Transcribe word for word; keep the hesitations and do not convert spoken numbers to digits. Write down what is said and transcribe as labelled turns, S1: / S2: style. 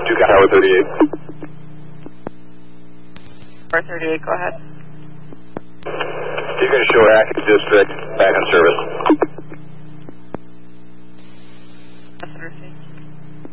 S1: two Tower thirty-eight.
S2: Tower thirty-eight, go ahead.
S1: You can show active district, back in service.